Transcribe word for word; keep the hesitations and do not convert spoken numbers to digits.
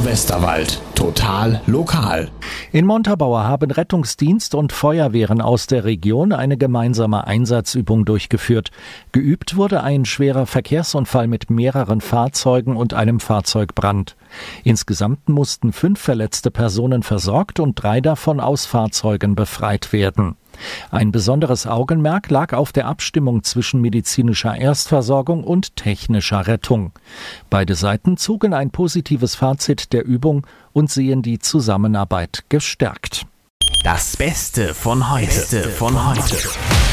Westerwald. Total lokal. In Montabaur haben Rettungsdienst und Feuerwehren aus der Region eine gemeinsame Einsatzübung durchgeführt. Geübt wurde ein schwerer Verkehrsunfall mit mehreren Fahrzeugen und einem Fahrzeugbrand. Insgesamt mussten fünf verletzte Personen versorgt und drei davon aus Fahrzeugen befreit werden. Ein besonderes Augenmerk lag auf der Abstimmung zwischen medizinischer Erstversorgung und technischer Rettung. Beide Seiten zogen ein positives Fazit der Übung und sehen die Zusammenarbeit gestärkt. Das Beste von heute. Beste von heute.